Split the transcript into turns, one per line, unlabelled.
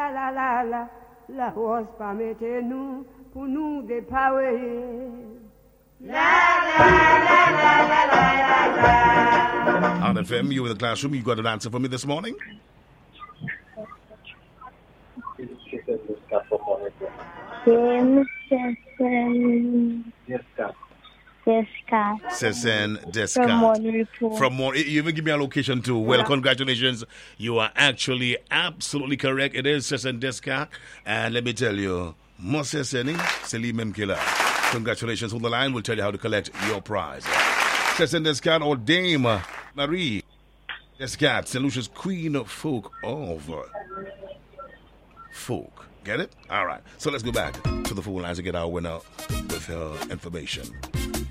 la la la la, la rose permettez-nous pour nous déparer.
On FM, you in the classroom, you got an answer for me this morning? Sesen Descartes. From Mon. You even give me a location too. Well, congratulations. You are actually absolutely correct. It is Sesen Descartes. And let me tell you, Moses Seni, Selim Mkila. Congratulations. On the line, we'll tell you how to collect your prize. Sesen Descartes or Dame Marie Descartes, St. Lucia's Queen of Folk of Folk. Get it? All right. So let's go back to the phone lines to get our winner with her information.